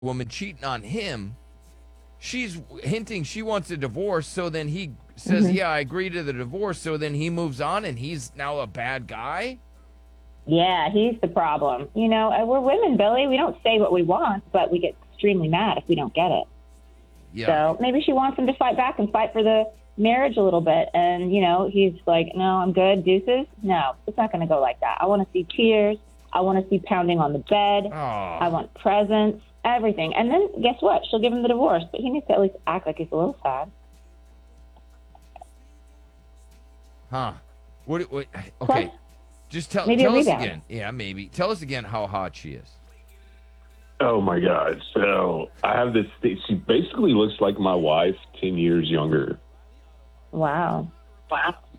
woman cheating on him, she's hinting she wants a divorce. So then he says, Hmm. "Yeah, I agree to the divorce." So then he moves on, and he's now a bad guy. Yeah, he's the problem. We're women, Billy. We don't say what we want, but we get extremely mad if we don't get it. Yeah, So maybe she wants him to fight back and fight for the marriage a little bit. And, he's like, no, I'm good. Deuces. No, it's not going to go like that. I want to see tears. I want to see pounding on the bed. I oh, want presents, everything. And then guess what? She'll give him the divorce, but he needs to at least act like he's a little sad. huh? What? Plus, Okay, just tell maybe a tell us rebound. again. Yeah, maybe tell us again how hot she is. Oh my God. So I have this thing. She basically looks like my wife, 10 years younger. Wow. Wow.